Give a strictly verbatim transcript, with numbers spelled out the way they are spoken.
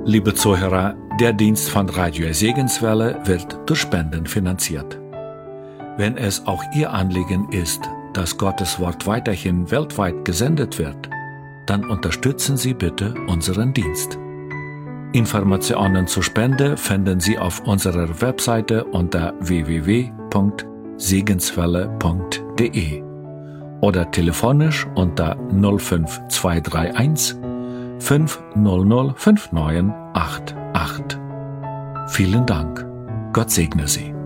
Liebe Zuhörer, der Dienst von Radio Segenswelle wird durch Spenden finanziert. Wenn es auch Ihr Anliegen ist, dass Gottes Wort weiterhin weltweit gesendet wird, dann unterstützen Sie bitte unseren Dienst. Informationen zur Spende finden Sie auf unserer Webseite unter w w w punkt segenswelle punkt de oder telefonisch unter null fünf zwei drei eins fünf null null fünf neun acht acht. Vielen Dank. Gott segne Sie.